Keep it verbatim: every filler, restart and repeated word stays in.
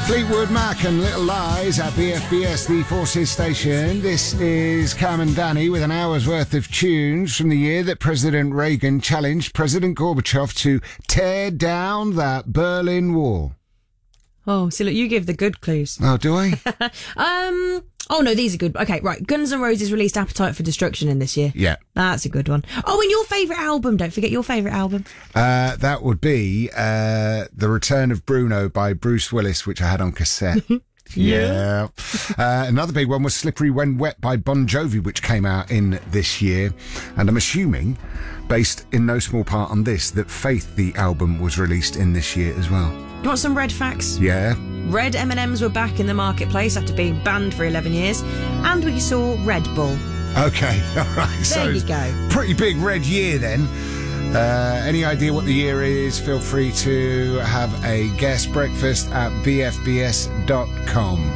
Fleetwood Mac and Little Lies at B F B S, the Forces station. This is Cam and Danny with an hour's worth of tunes from the year that President Reagan challenged President Gorbachev to tear down that Berlin Wall. Oh, so look, you give the good clues. Oh, do I? um. Oh, no, these are good. Okay, right. Guns N' Roses released Appetite for Destruction in this year. Yeah. That's a good one. Oh, and your favourite album. Don't forget your favourite album. Uh, that would be uh, The Return of Bruno by Bruce Willis, which I had on cassette. Yeah. Uh, another big one was Slippery When Wet by Bon Jovi, which came out in this year. And I'm assuming, based in no small part on this, that Faith, the album, was released in this year as well. You want some red facts? Yeah. Red M and M's were back in the marketplace after being banned for eleven years. And we saw Red Bull. Okay, all right. There so you go. Pretty big red year then. Uh, any idea what the year is? Feel free to have a guest breakfast at b f b s dot com.